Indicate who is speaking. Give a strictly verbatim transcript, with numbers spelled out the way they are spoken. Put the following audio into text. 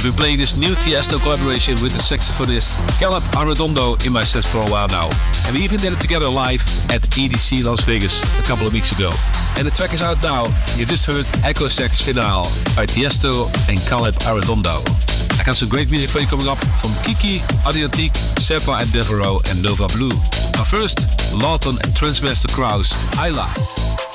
Speaker 1: I've been playing this new Tiesto collaboration with the saxophonist Caleb Arredondo in my sets for a while now. And we even did it together live at E D C Las Vegas a couple of weeks ago. And the track is out now. You just heard Echo Sex Finale by Tiesto and Caleb Arredondo. I got some great music for you coming up from Kiki, Adriatique, Sepa and Devereaux and Nova Blue. But first, Lawton and Transmaster Kraus, Isla.